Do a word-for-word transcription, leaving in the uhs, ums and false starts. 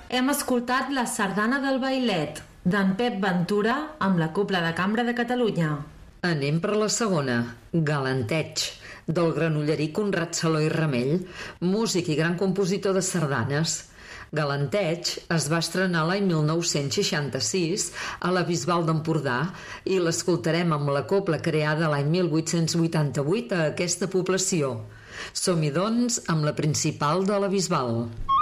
Hem escoltat la sardana del Bailet, d'en Pep Ventura, amb la Cobla de Cambra de Catalunya. Anem per la segona, Galanteig, del granollerí Conrad Saló i Ramell, músic i gran compositor de sardanes. Galanteig es va estrenar l'any mil nou-cents seixanta-sis a la Bisbal d'Empordà i l'escoltarem amb la cobla creada l'any mil vuit-cents vuitanta-vuit a aquesta població. Som-hi, doncs, amb la principal de la Bisbal.